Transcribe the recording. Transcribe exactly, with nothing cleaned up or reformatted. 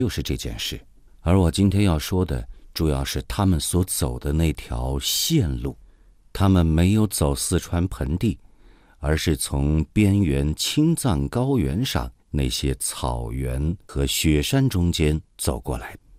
就是这件事。而我今天要说的，主要是他们所走的那条线路。他们没有走四川盆地，而是从边缘青藏高原上那些草原和雪山中间走过来。